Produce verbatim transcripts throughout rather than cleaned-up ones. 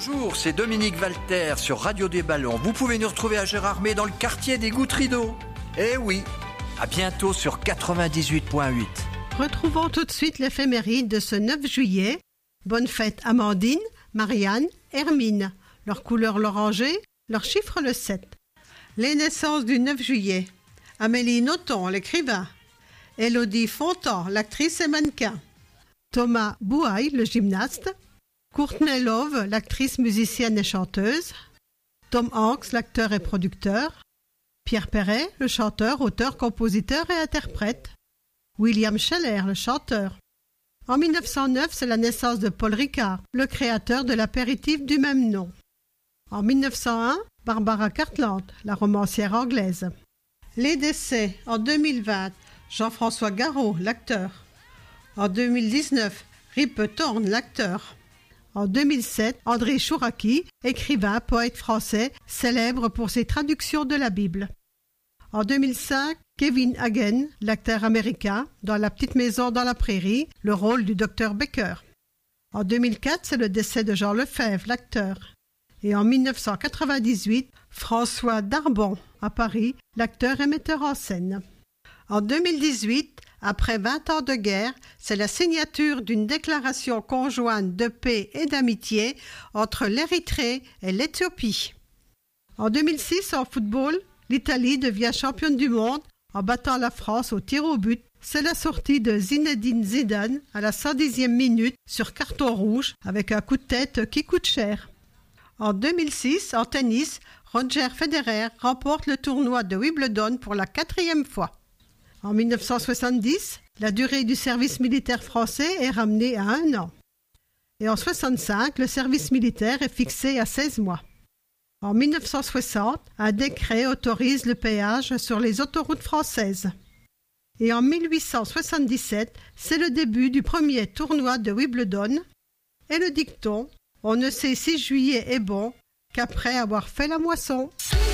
Bonjour, c'est Dominique Walter sur Radio des Ballons. Vous pouvez nous retrouver à Gérardmer dans le quartier des Gouttes d'eau. Eh oui, à bientôt sur quatre-vingt-dix-huit point huit. Retrouvons tout de suite l'éphéméride de ce neuf juillet. Bonne fête Amandine, Marianne, Hermine. Leur couleur l'oranger, leur chiffre le sept. Les naissances du neuf juillet. Amélie Nothomb, l'écrivain. Élodie Fontan, l'actrice et mannequin. Thomas Bouaille, le gymnaste. Courtney Love, l'actrice, musicienne et chanteuse. Tom Hanks, l'acteur et producteur. Pierre Perret, le chanteur, auteur, compositeur et interprète. William Scheller, le chanteur. En mille neuf cent neuf, c'est la naissance de Paul Ricard, le créateur de l'apéritif du même nom. En mille neuf cent un, Barbara Cartland, la romancière anglaise. Les décès, en deux mille vingt, Jean-François Garot, l'acteur. En deux mille dix-neuf, Rip Torn, l'acteur. En deux mille sept, André Chouraki, écrivain, poète français, célèbre pour ses traductions de la Bible. En deux mille cinq, Kevin Hagen, l'acteur américain, dans La petite maison dans la prairie, le rôle du docteur Baker. En deux mille quatre, c'est le décès de Jean Lefebvre, l'acteur. Et en mille neuf cent quatre-vingt-dix-huit, François Darbon, à Paris, l'acteur et metteur en scène. En deux mille dix-huit, après vingt ans de guerre, c'est la signature d'une déclaration conjointe de paix et d'amitié entre l'Érythrée et l'Éthiopie. En deux mille six, en football, l'Italie devient championne du monde en battant la France au tir au but. C'est la sortie de Zinedine Zidane à la cent dixième minute sur carton rouge avec un coup de tête qui coûte cher. En deux mille six, en tennis, Roger Federer remporte le tournoi de Wimbledon pour la quatrième fois. En mille neuf cent soixante-dix, la durée du service militaire français est ramenée à un an. Et en soixante-cinq, le service militaire est fixé à seize mois. En mille neuf cent soixante, un décret autorise le péage sur les autoroutes françaises. Et en mille huit cent soixante-dix-sept, c'est le début du premier tournoi de Wimbledon. Et le dicton « On ne sait si juillet est bon qu'après avoir fait la moisson ».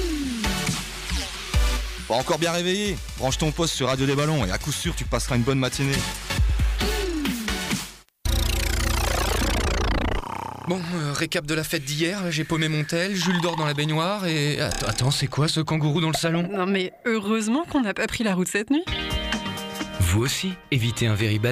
Pas encore bien réveillé? Branche ton poste sur Radio des Ballons et à coup sûr tu passeras une bonne matinée. Bon, euh, récap de la fête d'hier, j'ai paumé mon tel, Jules dort dans la baignoire et... Attends, attends, c'est quoi ce kangourou dans le salon? Non mais heureusement qu'on n'a pas pris la route cette nuit. Vous aussi, évitez un very bad